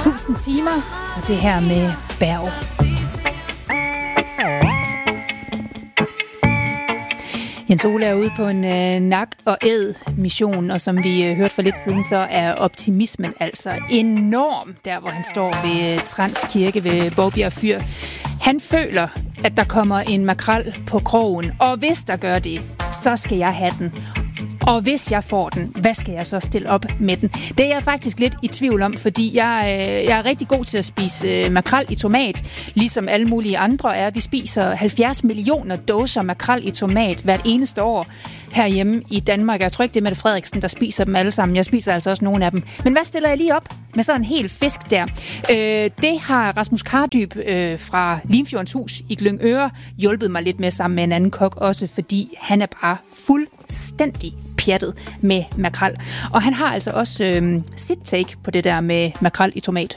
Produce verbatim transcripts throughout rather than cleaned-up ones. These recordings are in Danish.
tusind timer, og det her med Berg. Jens Ole er ude på en øh, nak- og æd-mission, og som vi øh, hørte for lidt siden, så er optimismen altså enorm, der hvor han står ved Trans Kirke ved Bovbjerg Fyr. Han føler, at der kommer en makrel på krogen, og hvis der gør det, så skal jeg have den. Og hvis jeg får den, hvad skal jeg så stille op med den? Det er jeg faktisk lidt i tvivl om, fordi jeg, øh, jeg er rigtig god til at spise øh, makrel i tomat, ligesom alle mulige andre er. Vi spiser halvfjerds millioner dåser makrel i tomat hvert eneste år herhjemme i Danmark. Jeg tror ikke, det er Mette Frederiksen, der spiser dem alle sammen. Jeg spiser altså også nogle af dem. Men hvad stiller jeg lige op med sådan en hel fisk der? Øh, det har Rasmus Kardyb øh, fra Limfjordens Hus i Glyngøre hjulpet mig lidt med sammen med en anden kok også, fordi han er bare fuldstændig pjattet med makrel. Og han har altså også øh, sit take på det der med makrel i tomat.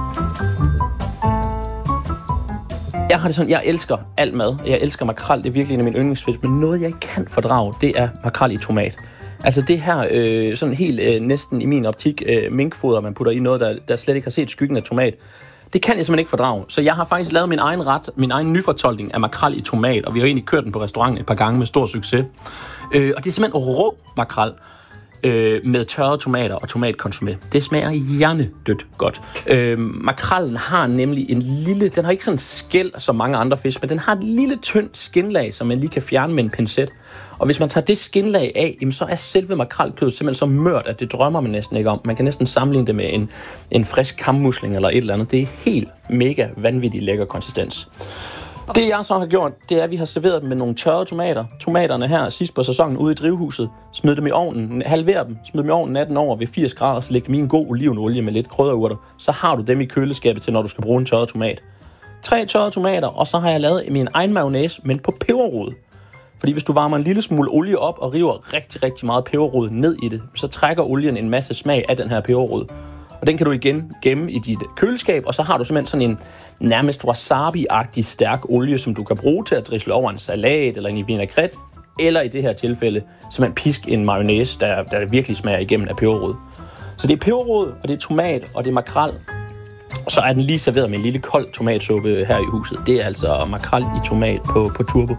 Jeg har det sådan, jeg elsker alt mad. Jeg elsker makrel, det er virkelig en af mine yndlingsfisk, men noget jeg ikke kan fordrage, det er makrel i tomat. Altså det her, øh, sådan helt øh, næsten i min optik, øh, minkfoder, man putter i noget, der, der slet ikke har set skyggen af tomat. Det kan jeg simpelthen ikke fordrage. Så jeg har faktisk lavet min egen ret, min egen nyfortolkning af makrel i tomat, og vi har egentlig kørt den på restauranten et par gange med stor succes. Øh, og det er simpelthen rå makrel øh, med tørrede tomater og tomatkonsumé. Det smager hjernedødt godt. Øh, makrellen har nemlig en lille, den har ikke sådan en skæl som mange andre fisk, men den har et lille tyndt skinlag, som man lige kan fjerne med en pincet. Og hvis man tager det skinlag af, jamen, så er selve makrelkødet simpelthen så mørt, at det drømmer man næsten ikke om. Man kan næsten sammenligne det med en, en frisk kammusling eller et eller andet. Det er helt mega vanvittigt lækker konsistens. Det jeg så har gjort, det er, at vi har serveret dem med nogle tørrede tomater. Tomaterne her sidst på sæsonen ude i drivhuset. Smid dem i ovnen, halver dem, smid dem i ovnen natten over ved firs grader, så læg dem i en god olivenolie med lidt krydderurter. Så har du dem i køleskabet til, når du skal bruge en tørret tomat. Tre tørrede tomater, og så har jeg lavet min egen mayonnaise, men på peberrod. Fordi hvis du varmer en lille smule olie op og river rigtig, rigtig meget peberrod ned i det, så trækker olien en masse smag af den her peberrod. Og den kan du igen gemme i dit køleskab, og så har du simpelthen sådan en nærmest wasabi-agtig stærk olie, som du kan bruge til at drisle over en salat eller en vinaigrette, eller i det her tilfælde simpelthen pisk en mayonnaise, der, der virkelig smager igennem af peberrod. Så det er peberrod, og det er tomat, og det er makrel. Og så er den lige serveret med en lille kold tomatsuppe her i huset. Det er altså makrel i tomat på, på turbo.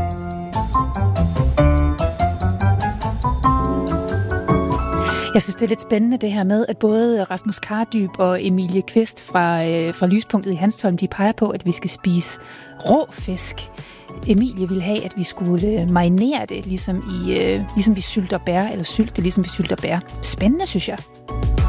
Jeg synes, det er lidt spændende det her med, at både Rasmus Kardyb og Emilie Kvist fra, øh, fra Lyspunktet i Hanstholm, de peger på, at vi skal spise rå fisk. Emilie ville have, at vi skulle øh, marinere det, ligesom, i, øh, ligesom vi sylter bær, eller sylte, ligesom vi sylter bær. Spændende, synes jeg.